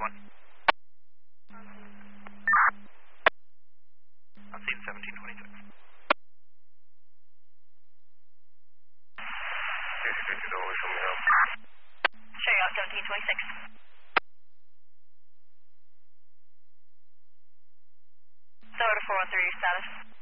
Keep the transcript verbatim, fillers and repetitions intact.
one. I'm seeing seventeen twenty-six. Show you out seventeen twenty-six. Soda four one three, status.